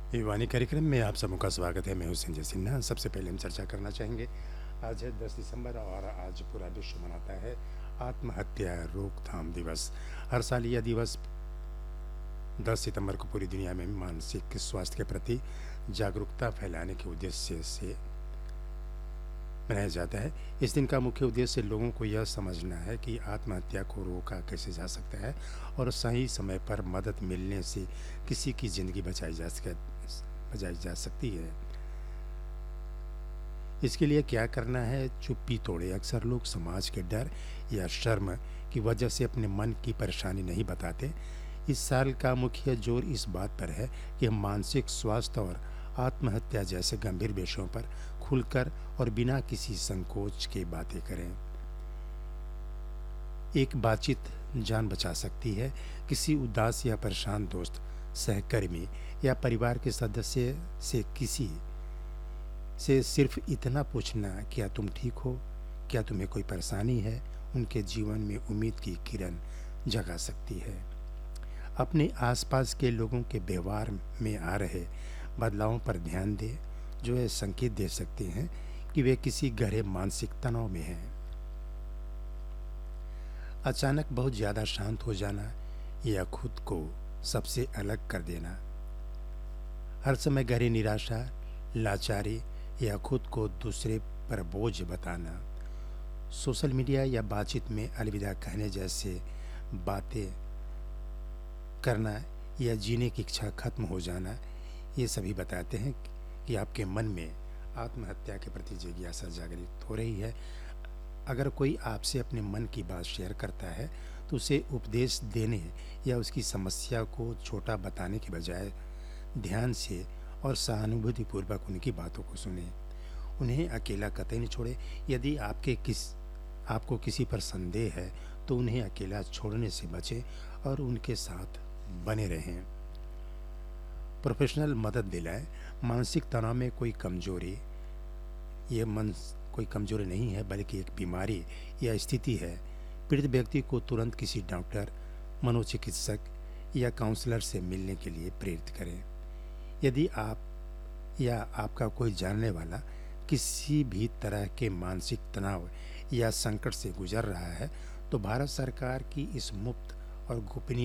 ये वाणी कार्यक्रम में आप सबों का स्वागत है। मैं हूं संजय सिन्हा। सबसे पहले हम चर्चा करना चाहेंगे, आज है 10 दिसंबर और आज पूरा विश्व मनाता है आत्महत्या रोकथाम दिवस। हर साल यह दिवस 10 सितंबर को पूरी दुनिया में मानसिक स्वास्थ्य के प्रति जागरूकता फैलाने के उद्देश्य से मनाया जाता है। इस दिन का मुख्य उद्देश्य लोगों को यह समझना है कि आत्महत्या को रोका कैसे जा सकता है और सही समय पर मदद मिलने से किसी की ज़िंदगी बचाई जा सकती है। इसके लिए क्या करना है, चुप्पी तोड़े। अक्सर लोग समाज के डर या शर्म की वजह से अपने मन की परेशानी नहीं बताते। इस साल का मुख्य जोर इस बात पर है कि हम मानसिक स्वास्थ्य और आत्महत्या जैसे गंभीर विषयों पर खुलकर और बिना किसी संकोच के बातें करें। एक बातचीत जान बचा सकती है। किसी उदास या परेशान दोस्त, सहकर्मी या परिवार के सदस्य से किसी से सिर्फ इतना पूछना, क्या तुम ठीक हो, क्या तुम्हें कोई परेशानी है, उनके जीवन में उम्मीद की किरण जगा सकती है। अपने आसपास के लोगों के व्यवहार में आ रहे बदलावों पर ध्यान दें, जो ये संकेत दे सकते हैं कि वे किसी गहरे मानसिक तनाव में हैं। अचानक बहुत ज़्यादा शांत हो जाना या खुद को सबसे अलग कर देना, हर समय गहरी निराशा, लाचारी या खुद को दूसरे पर बोझ बताना, सोशल मीडिया या बातचीत में अलविदा कहने जैसे बातें करना या जीने की इच्छा खत्म हो जाना, ये सभी बताते हैं कि आपके मन में आत्महत्या के प्रति जिज्ञासा जागृत हो रही है। अगर कोई आपसे अपने मन की बात शेयर करता है तो उसे उपदेश देने या उसकी समस्या को छोटा बताने के बजाय ध्यान से और सहानुभूतिपूर्वक उनकी बातों को सुने। उन्हें अकेला कतई नहीं छोड़े। यदि आपको किसी पर संदेह है तो उन्हें अकेला छोड़ने से बचें और उनके साथ बने रहें। प्रोफेशनल मदद दिलाएं। मानसिक तनाव में कोई कमजोरी नहीं है, बल्कि एक बीमारी या स्थिति है। पीड़ित व्यक्ति को तुरंत किसी डॉक्टर, मनोचिकित्सक या काउंसलर से मिलने के लिए प्रेरित करें। यदि आप या आपका कोई जानने वाला किसी भी तरह के मानसिक तनाव या संकट से गुजर रहा है तो भारत सरकार की इस मुफ्त और गोपनीय